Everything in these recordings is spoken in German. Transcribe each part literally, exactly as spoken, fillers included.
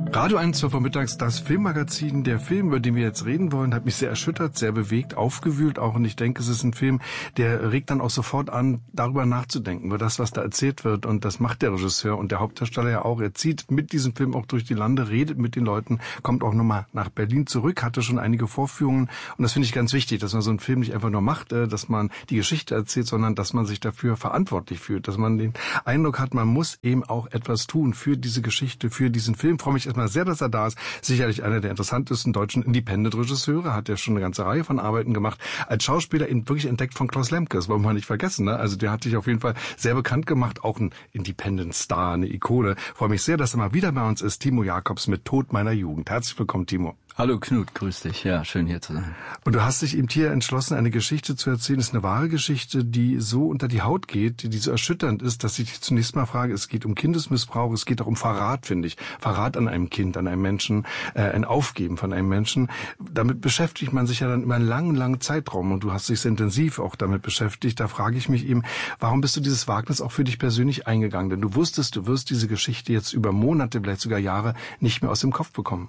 Radio eins Uhr vormittags, das Filmmagazin. Der Film, über den wir jetzt reden wollen, hat mich sehr erschüttert, sehr bewegt, aufgewühlt auch. Und ich denke, es ist ein Film, der regt dann auch sofort an, darüber nachzudenken, über das, was da erzählt wird. Und das macht der Regisseur und der Hauptdarsteller ja auch. Er zieht mit diesem Film auch durch die Lande, redet mit den Leuten, kommt auch nochmal nach Berlin zurück, hatte schon einige Vorführungen. Und das finde ich ganz wichtig, dass man so einen Film nicht einfach nur macht, dass man die Geschichte erzählt, sondern dass man sich dafür verantwortlich fühlt. Dass man den Eindruck hat, man muss eben auch etwas tun für diese Geschichte, für diesen Film. Ich freue mich erstmal sehr, dass er da ist. Sicherlich einer der interessantesten deutschen Independent-Regisseure, hat ja schon eine ganze Reihe von Arbeiten gemacht. Als Schauspieler ihn wirklich entdeckt von Klaus Lemke, das wollen wir nicht vergessen. Ne? Also der hat sich auf jeden Fall sehr bekannt gemacht, auch ein Independent-Star, eine Ikone. Ich freue mich sehr, dass er mal wieder bei uns ist, Timo Jacobs mit Tod meiner Jugend. Herzlich willkommen, Timo. Hallo Knut, grüß dich. Ja, schön hier zu sein. Und du hast dich eben hier entschlossen, eine Geschichte zu erzählen. Das ist eine wahre Geschichte, die so unter die Haut geht, die so erschütternd ist, dass ich dich zunächst mal frage, es geht um Kindesmissbrauch, es geht auch um Verrat, finde ich. Verrat an einem Kind, an einem Menschen, äh, ein Aufgeben von einem Menschen. Damit beschäftigt man sich ja dann über einen langen, langen Zeitraum und du hast dich sehr intensiv auch damit beschäftigt. Da frage ich mich eben, warum bist du dieses Wagnis auch für dich persönlich eingegangen? Denn du wusstest, du wirst diese Geschichte jetzt über Monate, vielleicht sogar Jahre nicht mehr aus dem Kopf bekommen.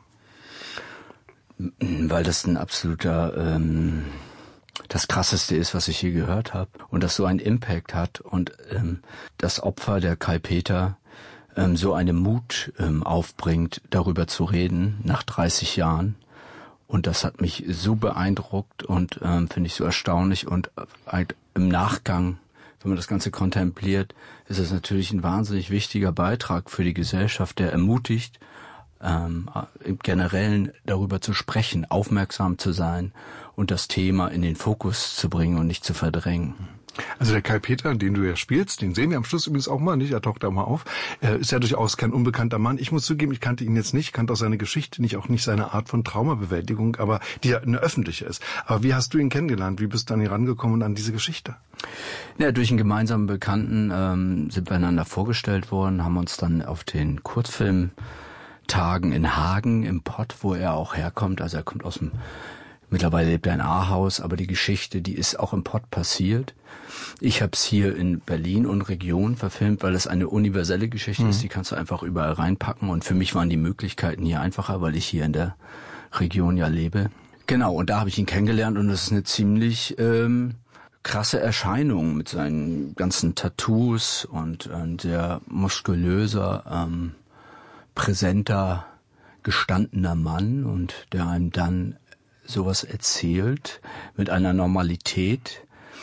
Weil das ein absoluter, ähm, das Krasseste ist, was ich je gehört habe und das so einen Impact hat und ähm, das Opfer, der Kai Peter, ähm, so einen Mut ähm, aufbringt, darüber zu reden, nach dreißig Jahren. Und das hat mich so beeindruckt und ähm, finde ich so erstaunlich und äh, im Nachgang, wenn man das Ganze kontempliert, ist es natürlich ein wahnsinnig wichtiger Beitrag für die Gesellschaft, der ermutigt, Ähm, im Generellen darüber zu sprechen, aufmerksam zu sein und das Thema in den Fokus zu bringen und nicht zu verdrängen. Also der Kai Peter, den du ja spielst, den sehen wir am Schluss übrigens auch mal, nicht? Er taucht da mal auf. Er ist ja durchaus kein unbekannter Mann. Ich muss zugeben, ich kannte ihn jetzt nicht, kannte auch seine Geschichte nicht, auch nicht seine Art von Traumabewältigung, aber die ja eine öffentliche ist. Aber wie hast du ihn kennengelernt? Wie bist du an ihn rangekommen an diese Geschichte? Ja, durch einen gemeinsamen Bekannten ähm, sind wir einander vorgestellt worden, haben uns dann auf den Kurzfilm Tagen in Hagen im Pott, wo er auch herkommt. Also er kommt aus dem, mittlerweile lebt er in Ahaus, aber die Geschichte, die ist auch im Pott passiert. Ich habe es hier in Berlin und Region verfilmt, weil es eine universelle Geschichte mhm. ist, die kannst du einfach überall reinpacken. Und für mich waren die Möglichkeiten hier einfacher, weil ich hier in der Region ja lebe. Genau, und da habe ich ihn kennengelernt und das ist eine ziemlich ähm, krasse Erscheinung mit seinen ganzen Tattoos und ein sehr muskulöser, ähm, präsenter, gestandener Mann und der einem dann sowas erzählt mit einer Normalität,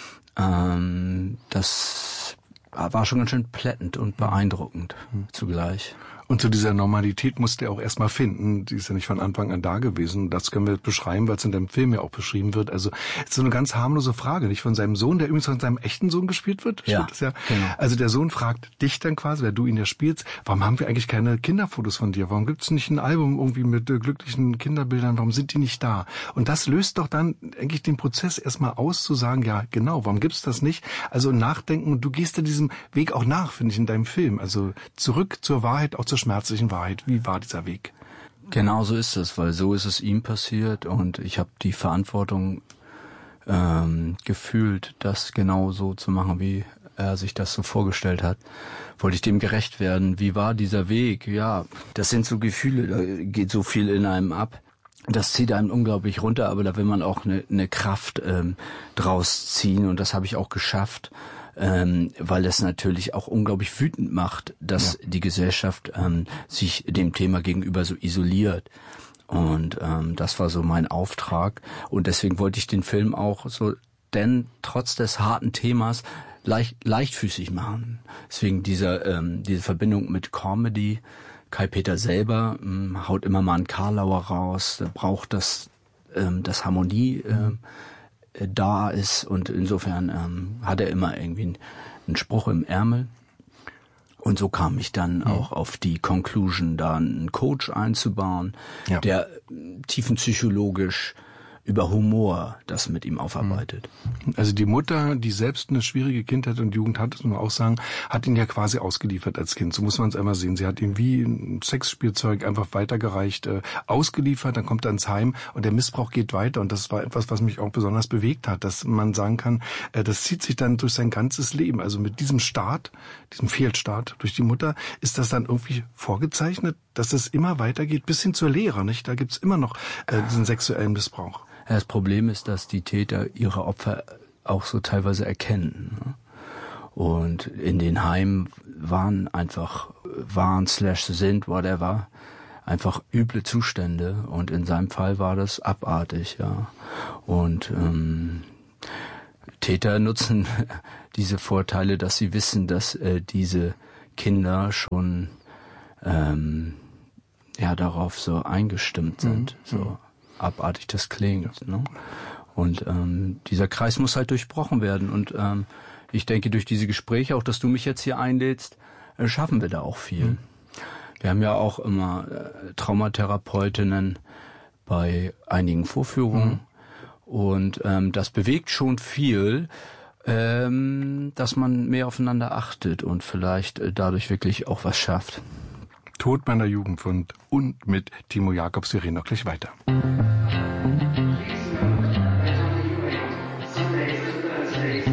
ähm, das war schon ganz schön plättend und beeindruckend mhm. zugleich. Und zu dieser Normalität musste er auch erstmal finden. Die ist ja nicht von Anfang an da gewesen. Das können wir beschreiben, weil es in dem Film ja auch beschrieben wird. Also es ist so eine ganz harmlose Frage, nicht von seinem Sohn, der übrigens von seinem echten Sohn gespielt wird. Ja, das ja. Genau. Also der Sohn fragt dich dann quasi, wer du ihn ja spielst, warum haben wir eigentlich keine Kinderfotos von dir? Warum gibt es nicht ein Album irgendwie mit äh, glücklichen Kinderbildern? Warum sind die nicht da? Und das löst doch dann eigentlich den Prozess erstmal aus, zu sagen, ja genau, warum gibt's das nicht? Also nachdenken, und du gehst ja diesem Weg auch nach, finde ich, in deinem Film. Also zurück zur Wahrheit, auch zur schmerzlichen Wahrheit. Wie war dieser Weg? Genau so ist es, weil so ist es ihm passiert und ich habe die Verantwortung ähm, gefühlt, das genau so zu machen, wie er sich das so vorgestellt hat. Wollte ich dem gerecht werden? Wie war dieser Weg? Ja, das sind so Gefühle, da geht so viel in einem ab. Das zieht einem unglaublich runter, aber da will man auch eine, eine Kraft ähm, draus ziehen und das habe ich auch geschafft. Ähm, weil es natürlich auch unglaublich wütend macht, dass ja. die Gesellschaft ähm, sich dem Thema gegenüber so isoliert. Und ähm, das war so mein Auftrag. Und deswegen wollte ich den Film auch so, denn trotz des harten Themas leicht, leichtfüßig machen. Deswegen dieser ähm, diese Verbindung mit Comedy. Kai Peter selber ähm, haut immer mal einen Karlauer raus, der braucht das, ähm, das Harmonie. Ähm, da ist und insofern ähm, hat er immer irgendwie einen, einen Spruch im Ärmel und so kam ich dann mhm. auch auf die Conclusion, da einen Coach einzubauen, ja. der tiefenpsychologisch über Humor das mit ihm aufarbeitet. Also die Mutter, die selbst eine schwierige Kindheit und Jugend hat, muss man auch sagen, hat ihn ja quasi ausgeliefert als Kind. So muss man es einmal sehen. Sie hat ihn wie ein Sexspielzeug einfach weitergereicht, äh, ausgeliefert, dann kommt er ins Heim und der Missbrauch geht weiter. Und das war etwas, was mich auch besonders bewegt hat, dass man sagen kann, äh, das zieht sich dann durch sein ganzes Leben. Also mit diesem Start, diesem Fehlstart durch die Mutter, ist das dann irgendwie vorgezeichnet, dass es immer weitergeht bis hin zur Lehre, nicht? Da gibt's immer noch äh, diesen sexuellen Missbrauch. Das Problem ist, dass die Täter ihre Opfer auch so teilweise erkennen. Ne? Und in den Heimen waren einfach, waren slash sind, whatever, einfach üble Zustände. Und in seinem Fall war das abartig, ja. Und ähm, Täter nutzen diese Vorteile, dass sie wissen, dass äh, diese Kinder schon ähm, ja darauf so eingestimmt sind, mhm. so abartig das klingt, ne? Und ähm, dieser Kreis muss halt durchbrochen werden. Und ähm, ich denke, durch diese Gespräche, auch dass du mich jetzt hier einlädst, äh, schaffen wir da auch viel. Mhm. Wir haben ja auch immer äh, Traumatherapeutinnen bei einigen Vorführungen. Mhm. Und ähm, das bewegt schon viel, ähm, dass man mehr aufeinander achtet und vielleicht äh, dadurch wirklich auch was schafft. Tod meiner Jugendfund und mit Timo Jacobs. Wir reden noch gleich weiter.